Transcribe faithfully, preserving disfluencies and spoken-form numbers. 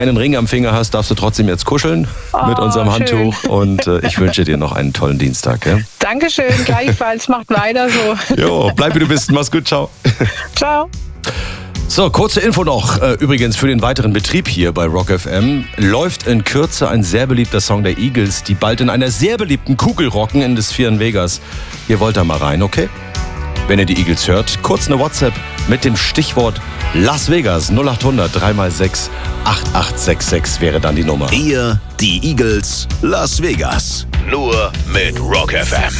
einen Ring am Finger hast, darfst du trotzdem jetzt kuscheln oh, mit unserem schön. Handtuch. Und äh, ich wünsche dir noch einen tollen Dienstag. Ja? Dankeschön, gleichfalls. Macht weiter so. Jo, bleib wie du bist. Mach's gut. Ciao. Ciao. So, kurze Info noch, äh, übrigens für den weiteren Betrieb hier bei Rock F M. Läuft in Kürze ein sehr beliebter Song der Eagles, die bald in einer sehr beliebten Kugel rocken in des Vieren Vegas. Ihr wollt da mal rein, okay? Wenn ihr die Eagles hört, kurz eine WhatsApp mit dem Stichwort Las Vegas null acht hundert drei mal sechs acht acht sechs sechs wäre dann die Nummer. Ihr, die Eagles, Las Vegas. Nur mit Rock F M.